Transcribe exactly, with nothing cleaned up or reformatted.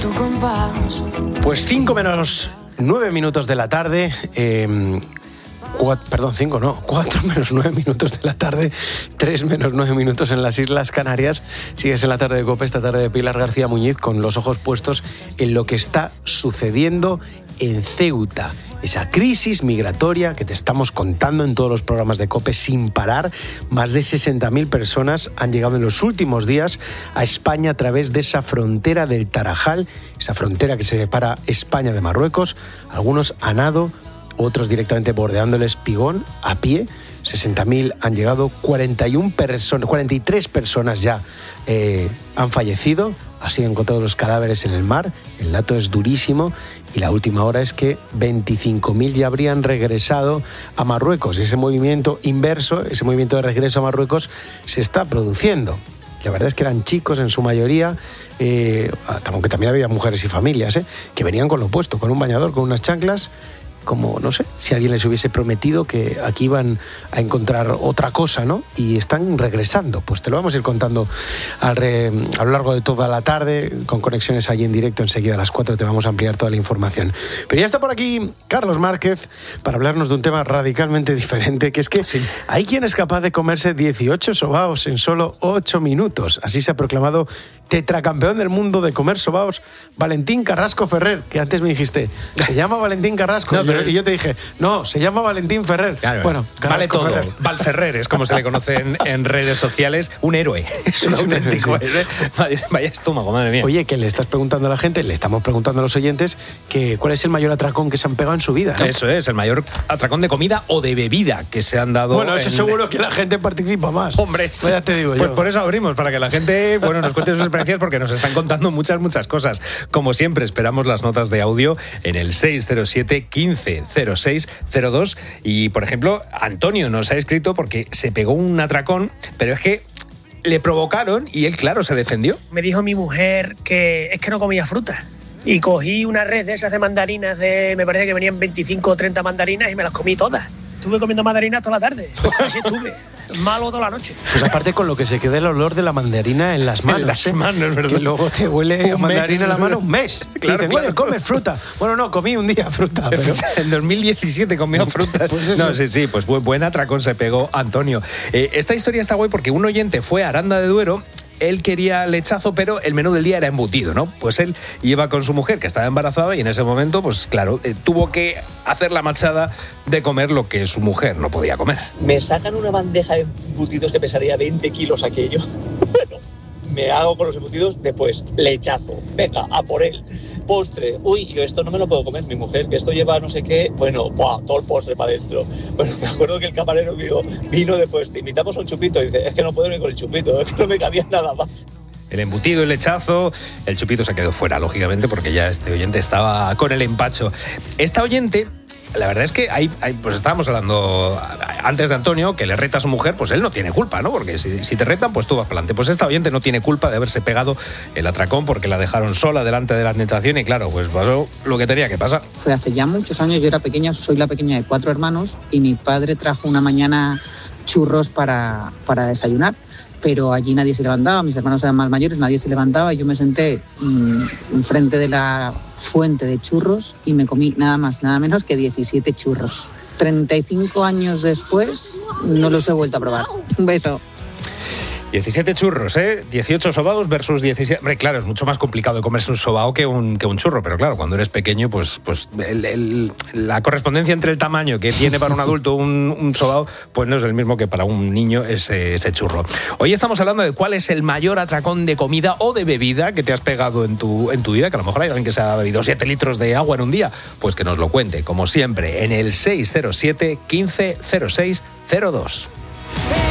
tu compás. Pues cinco menos nueve minutos de la tarde. Eh, cuatro, perdón, cinco no, cuatro menos nueve minutos de la tarde, tres menos nueve minutos en las Islas Canarias. Sigues en la tarde de COPE, esta tarde de Pilar García Muñiz, con los ojos puestos en lo que está sucediendo en Ceuta. Esa crisis migratoria que te estamos contando en todos los programas de COPE sin parar. Más de sesenta mil personas han llegado en los últimos días a España a través de esa frontera del Tarajal, esa frontera que se separa España de Marruecos. Algunos a nado, otros directamente bordeando el Espigón a pie. sesenta mil han llegado, cuarenta y una personas, cuarenta y tres personas ya eh, han fallecido. Así han encontrado los cadáveres en el mar. El dato es durísimo. Y la última hora es que veinticinco mil ya habrían regresado a Marruecos. Ese movimiento inverso, ese movimiento de regreso a Marruecos se está produciendo. La verdad es que eran chicos en su mayoría, eh, aunque también había mujeres y familias, eh, que venían con lo opuesto, con un bañador, con unas chanclas, como, no sé, si alguien les hubiese prometido que aquí iban a encontrar otra cosa, ¿no? Y están regresando. Pues te lo vamos a ir contando al re, a lo largo de toda la tarde, con conexiones allí en directo. Enseguida a las cuatro te vamos a ampliar toda la información. Pero ya está por aquí Carlos Márquez para hablarnos de un tema radicalmente diferente, que es que sí, hay quien es capaz de comerse dieciocho sobaos en solo ocho minutos. Así se ha proclamado tetracampeón del mundo de comer sobaos Valentín Carrasco Ferrer, que antes me dijiste, se llama Valentín Carrasco. No, pero... Y yo te dije, no, se llama Valentín Ferrer. Claro, bueno, vale todo. Ferrer. Valferrer es como se le conoce en, en redes sociales. Un héroe. Es un es auténtico un héroe. Sí. Vaya, vaya estómago, madre mía. Oye, que le estás preguntando a la gente, le estamos preguntando a los oyentes que cuál es el mayor atracón que se han pegado en su vida, ¿no? Eso es, el mayor atracón de comida o de bebida que se han dado. Bueno, eso en... seguro que la gente participa más. Hombre, pues ya te digo pues yo. Por eso abrimos, para que la gente, bueno, nos cuente sus experiencias, porque nos están contando muchas, muchas cosas. Como siempre, esperamos las notas de audio en el seis cero siete, quince cero seis cero dos. Y, por ejemplo, Antonio nos ha escrito porque se pegó un atracón, pero es que le provocaron y él, claro, se defendió. Me dijo mi mujer que es que no comía fruta. Y cogí una red de esas de mandarinas, de, me parece que venían veinticinco o treinta mandarinas y me las comí todas. Estuve comiendo mandarinas toda la tarde. Así estuve. Malo toda la noche. Pues aparte con lo que se queda el olor de la mandarina en las manos. En las ¿eh? manos, ¿verdad? Que luego te huele a mandarina en la mano un mes. Claro, y dicen, claro. Oye, comes fruta. Bueno, no, comí un día fruta. Pero... en dos mil diecisiete comió frutas. Pues no, sí, sí, pues buen, buen atracón se pegó Antonio. Eh, esta historia está guay porque un oyente fue a Aranda de Duero. Él quería lechazo, pero el menú del día era embutido, ¿no? Pues él iba con su mujer, que estaba embarazada, y en ese momento, pues claro, eh, tuvo que hacer la machada de comer lo que su mujer no podía comer. Me sacan una bandeja de embutidos que pesaría veinte kilos aquello. Bueno, me hago con los embutidos, después lechazo, venga, a por él. Postre, uy, yo esto no me lo puedo comer, mi mujer, que esto lleva no sé qué, bueno, ¡buah! Todo el postre para adentro. Bueno, me acuerdo que el camarero mío vino después, te invitamos a un chupito, y dice, es que no puedo ni con el chupito, es que no me cabía nada más. El embutido, el lechazo, el chupito se quedó fuera, lógicamente, porque ya este oyente estaba con el empacho. Esta oyente... La verdad es que hay, hay, pues estábamos hablando antes de Antonio, que le reta a su mujer, pues él no tiene culpa, ¿no? Porque si, si te retan, pues tú vas para adelante. Pues esta oyente no tiene culpa de haberse pegado el atracón porque la dejaron sola delante de la tentación y claro, pues pasó lo que tenía que pasar. Fue hace ya muchos años, yo era pequeña, soy la pequeña de cuatro hermanos y mi padre trajo una mañana churros para, para desayunar. Pero allí nadie se levantaba, mis hermanos eran más mayores, nadie se levantaba y yo me senté mmm, enfrente de la fuente de churros y me comí nada más, nada menos que diecisiete churros. treinta y cinco años después no los he vuelto a probar. Un beso. diecisiete churros, ¿eh? dieciocho sobaos versus diecisiete... Hombre, claro, es mucho más complicado de comerse un sobao que un, que un churro, pero claro, cuando eres pequeño, pues, pues el, el, la correspondencia entre el tamaño que tiene para un adulto un, un sobao, pues no es el mismo que para un niño ese, ese churro. Hoy estamos hablando de cuál es el mayor atracón de comida o de bebida que te has pegado en tu, en tu vida, que a lo mejor hay alguien que se ha bebido siete litros de agua en un día, pues que nos lo cuente, como siempre, en el seis cero siete, quince cero seis cero dos.